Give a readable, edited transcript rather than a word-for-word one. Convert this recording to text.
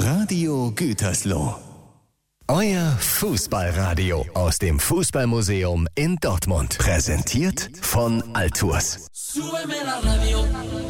Radio Gütersloh. Euer Fußballradio aus dem Fußballmuseum in Dortmund. Präsentiert von Altours. Súbeme la radio.